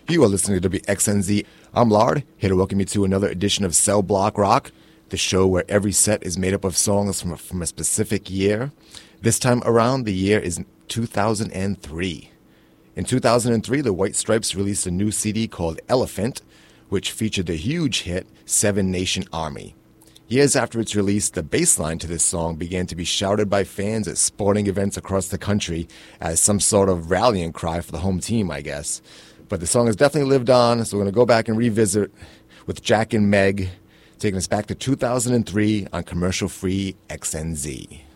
You are listening to WXNZ. I'm Lard, here to welcome you to another edition of Cell Block Rock, the show where every set is made up of songs from a specific year. This time around, the year is 2003. In 2003, the White Stripes released a new CD called Elephant, which featured the huge hit Seven Nation Army. Years after its release, the bass line to this song began to be shouted by fans at sporting events across the country as some sort of rallying cry for the home team, I guess. But the song has definitely lived on, so we're going to go back and revisit with Jack and Meg, taking us back to 2003 on commercial-free XNZ.